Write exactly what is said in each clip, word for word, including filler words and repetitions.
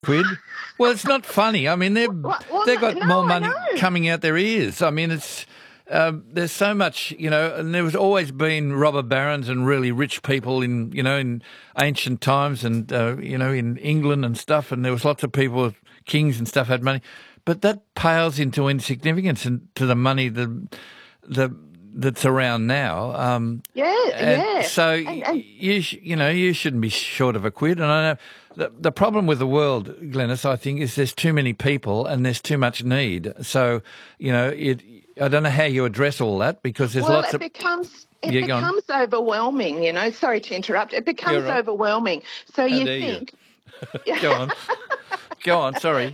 quid. Well, it's not funny. I mean, they've Well, well, they've got no, more I money know. coming out their ears. I mean, it's uh, there's so much, you know, and there was always been robber barons and really rich people in, you know, in ancient times and uh, you know, in England and stuff, and there was lots of people, kings and stuff had money, but that pales into insignificance and to the money the the. that's around now. Um, Yeah, and yeah. So And- and- you sh- you know you shouldn't be short of a quid. And I know the, the problem with the world, Glenys, I think, is there's too many people and there's too much need. So you know it. I don't know how you address all that because there's well, lots it of. becomes it Yeah, go on. becomes overwhelming. You know, sorry to interrupt. It becomes You're right. overwhelming. So you dare you. think. Go on. Go on. Sorry.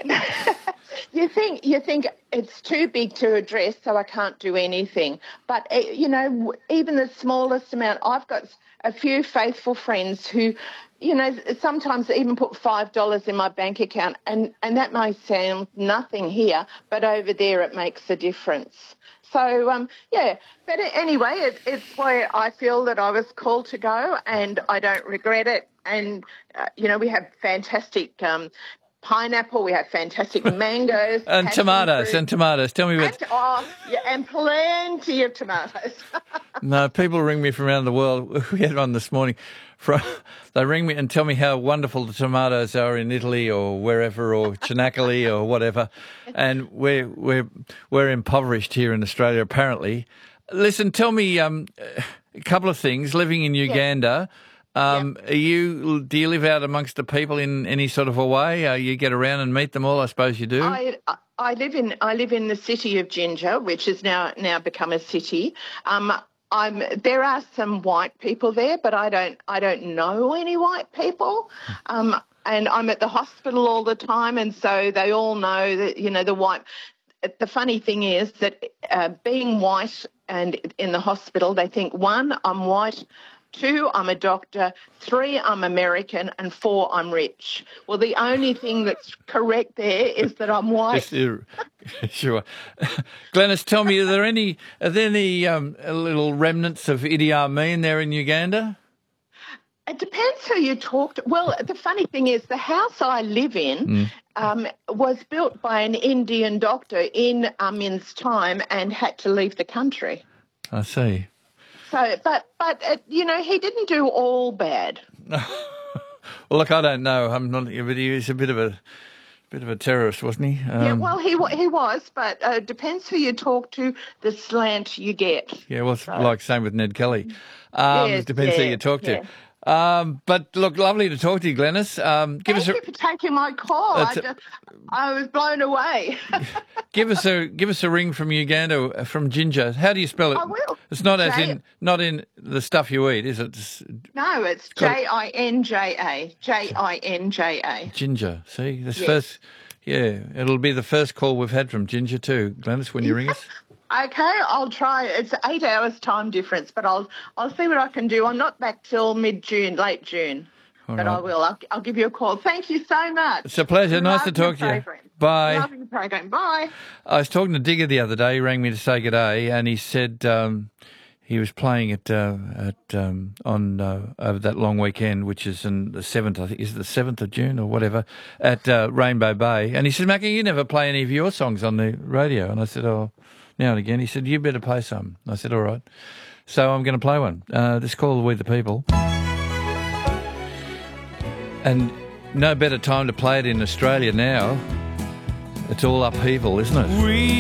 You think you think it's too big to address, so I can't do anything. But eh, you know, w- even the smallest amount. I've got a few faithful friends who, you know, sometimes even put five dollars in my bank account, and and that may sound nothing here, but over there it makes a difference. So um, yeah. But a- anyway, it, it's where I feel that I was called to go, and I don't regret it. And uh, you know, we have fantastic. Um, Pineapple, we have fantastic mangoes. And passion tomatoes fruit, and tomatoes. Tell me what. and, oh, yeah, and plenty of tomatoes. No, people ring me from around the world. We had one this morning. From they ring me and tell me how wonderful the tomatoes are in Italy or wherever, or Chinacoli or whatever, and we're we're we're impoverished here in Australia apparently. Listen, tell me um, a couple of things. Living in Uganda, um, are you do you live out amongst the people in any sort of a way? Uh, you get around and meet them all. I suppose you do. I, I live in I live in the city of Ginger, which has now now become a city. Um, I'm there are some white people there, but I don't I don't know any white people. Um, and I'm at the hospital all the time, and so they all know that you know the white. The funny thing is that uh, being white and in the hospital, they think one, I'm white. Two, I'm a doctor. Three, I'm American. And four, I'm rich. Well, the only thing that's correct there is that I'm white. Yes, yeah, sure. Glenys, tell me, are there any are there any um, little remnants of Idi Amin there in Uganda? It depends who you talk to. Well, the funny thing is the house I live in Mm. um, was built by an Indian doctor in Amin's time and had to leave the country. I see. So, but, but uh, you know, he didn't do all bad. Well, look, I don't know. I'm not, but he was a bit of a bit of a terrorist, wasn't he? Um, Yeah, well, he wa- he was, but uh, depends who you talk to, the slant you get. yeah, well, it's like same with Ned Kelly. Um, Yes, depends who yeah, you talk to. yeah. Um, but look, lovely to talk to you, Glenys. Um, give Thank us a you for taking my call. I, That's a- just, I was blown away. give us a give us a ring from Uganda, uh, from Ginger. How do you spell it? I will. It's not as J- in not in the stuff you eat, is it? It's No, it's J I N J A. J I N J A. Ginger. See, this Yes. first, yeah, it'll be the first call we've had from Ginger too, Glenys, when you ring us. Okay, I'll try. It's eight hours time difference, but I'll I'll see what I can do. I'm not back till mid June, late June, All but right. I will. I'll, I'll give you a call. Thank you so much. It's a pleasure. Nice to Love your talk to you. program. Bye. Love your program. Bye. I was talking to Digger the other day. He rang me to say good day, and he said um, he was playing at uh, at um, on uh, over that long weekend, which is in the seventh. I think is it the seventh of June or whatever, at uh, Rainbow Bay. And he said, "Mackie, you never play any of your songs on the radio." And I said, "Oh, now and again." He said, "You better play some." I said, "All right." So I'm going to play one. Uh, this is called "We the People," and no better time to play it in Australia now. It's all upheaval, isn't it? We